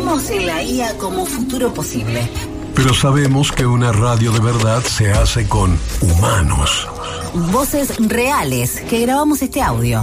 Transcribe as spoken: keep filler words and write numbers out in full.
Vemos en la I A como futuro posible. Pero sabemos que una radio de verdad se hace con humanos. Voces reales que grabamos este audio.